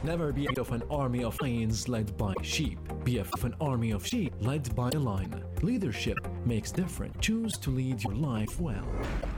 Never be of an army of lions led by sheep. Be of an army of sheep led by a lion. Leadership makes difference. Choose to lead your life well.